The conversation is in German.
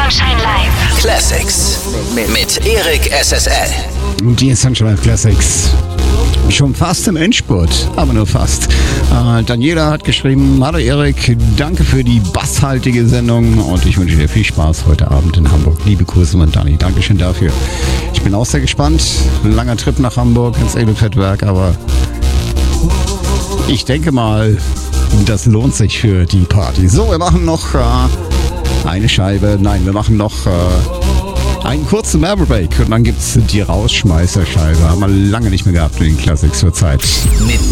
Sunshine Live. Classics mit Erik SSL. Und die Sunshine Live Classics. Schon fast im Endspurt, aber nur fast. Daniela hat geschrieben: Hallo Erik, danke für die basshaltige Sendung und ich wünsche dir viel Spaß heute Abend in Hamburg. Liebe Grüße von Dani, Dankeschön dafür. Ich bin auch sehr gespannt. Ein langer Trip nach Hamburg ins Edelfettwerk, aber ich denke mal, das lohnt sich für die Party. So, wir machen noch eine Scheibe. Nein, wir machen noch einen kurzen Werbebreak und dann gibt's die Rausschmeißerscheibe. Haben wir lange nicht mehr gehabt in den Classics zur Zeit. Mit